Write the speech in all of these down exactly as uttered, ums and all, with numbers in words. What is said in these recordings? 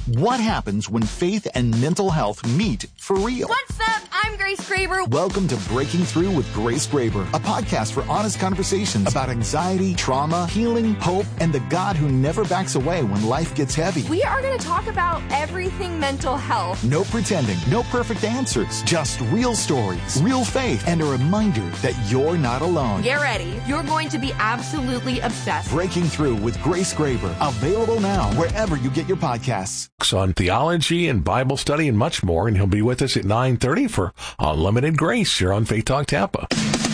What happens when faith and mental health meet for real? What's up? I'm Grace Graber. Welcome to Breaking Through with Grace Graber, a podcast for honest conversations about anxiety, trauma, healing, hope, and the God who never backs away when life gets heavy. We are going to talk about everything mental health. No pretending, no perfect answers, just real stories, real faith, and a reminder that you're not alone. Get ready. You're going to be absolutely obsessed. Breaking Through with Grace Graber, available now wherever you get your podcasts. On theology and Bible study and much more, and he'll be with us at nine thirty for Unlimited Grace here on Faith Talk Tampa.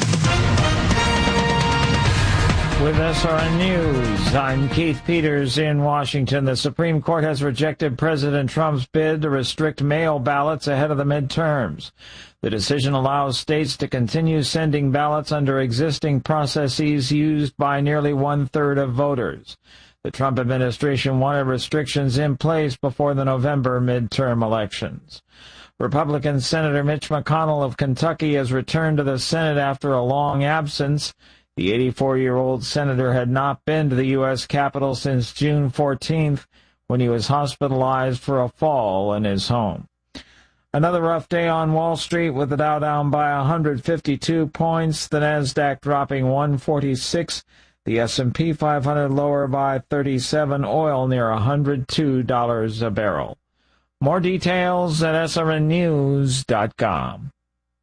With S R N News, I'm Keith Peters in Washington. The Supreme Court has rejected President Trump's bid to restrict mail ballots ahead of the midterms. The decision allows states to continue sending ballots under existing processes used by nearly one-third of voters. The Trump administration wanted restrictions in place before the November midterm elections. Republican Senator Mitch McConnell of Kentucky has returned to the Senate after a long absence. The eighty-four-year-old senator had not been to the U S Capitol since June fourteenth, when he was hospitalized for a fall in his home. Another rough day on Wall Street, with the Dow down by one hundred fifty-two points, the Nasdaq dropping one forty-six, the S and P five hundred lower by thirty-seven, oil near one hundred two dollars a barrel. More details at S R N news dot com.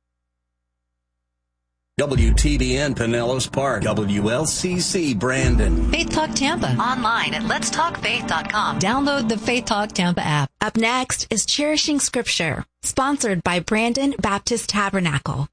W T B N Pinellas Park, W L C C Brandon. Faith Talk Tampa. Online at lets talk faith dot com. Download the Faith Talk Tampa app. Up next is Cherishing Scripture, sponsored by Brandon Baptist Tabernacle.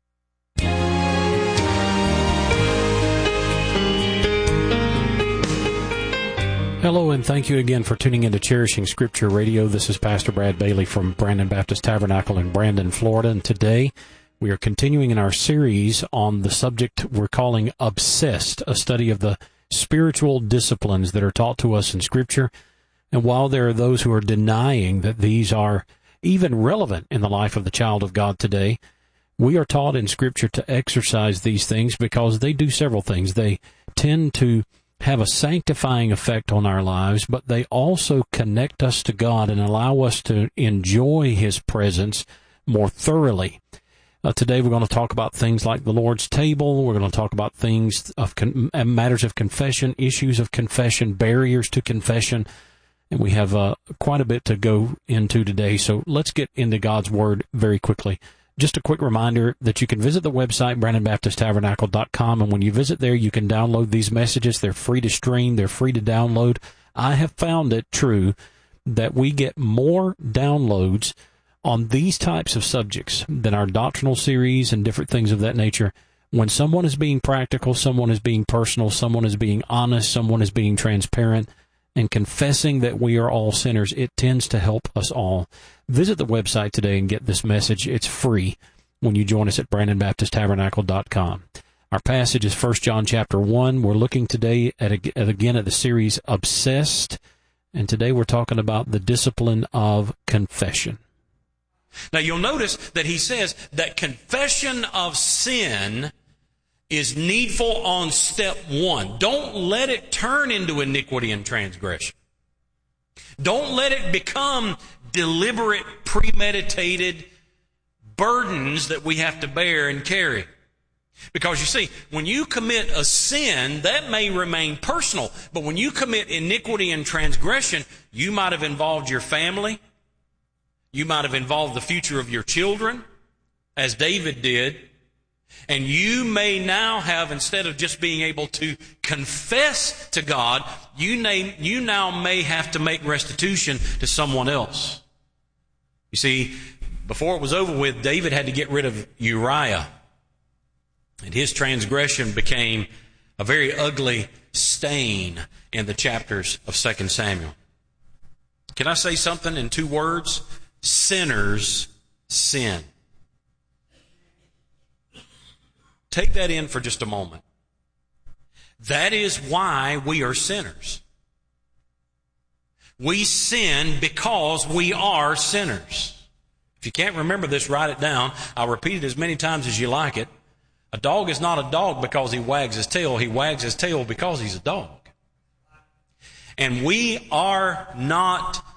Hello, and thank you again for tuning into Cherishing Scripture Radio. This is Pastor Brad Bailey from Brandon Baptist Tabernacle in Brandon, Florida, and today we are continuing in our series on the subject we're calling Obsessed, a study of the spiritual disciplines that are taught to us in Scripture. And while there are those who are denying that these are even relevant in the life of the child of God today, we are taught in Scripture to exercise these things because they do several things. They tend to have a sanctifying effect on our lives, but they also connect us to God and allow us to enjoy His presence more thoroughly. Uh, today we're going to talk about things like the Lord's table. We're going to talk about things of con- matters of confession, issues of confession, barriers to confession, and we have uh, quite a bit to go into today. So let's get into God's Word very quickly. Just a quick reminder that you can visit the website, brandon baptist tabernacle dot com, and when you visit there, you can download these messages. They're free to stream. They're free to download. I have found it true that we get more downloads on these types of subjects than our doctrinal series and different things of that nature. When someone is being practical, someone is being personal, someone is being honest, someone is being transparent, and confessing that we are all sinners, it tends to help us all. Visit the website today and get this message. It's free when you join us at brandon baptist tabernacle dot com. Our passage is First John chapter one. We're looking today at, at again at the series Obsessed, and today we're talking about the discipline of confession. Now you'll notice that he says that confession of sin is needful on step one. Don't let it turn into iniquity and transgression. Don't let it become deliberate, premeditated burdens that we have to bear and carry. Because you see, when you commit a sin, that may remain personal. But when you commit iniquity and transgression, you might have involved your family. You might have involved the future of your children, as David did. And you may now have, instead of just being able to confess to God, you, name, you now may have to make restitution to someone else. You see, before it was over with, David had to get rid of Uriah. And his transgression became a very ugly stain in the chapters of Second Samuel. Can I say something in two words? Sinners sin. Take that in for just a moment. That is why we are sinners. We sin because we are sinners. If you can't remember this, write it down. I'll repeat it as many times as you like it. A dog is not a dog because he wags his tail. He wags his tail because he's a dog. And we are not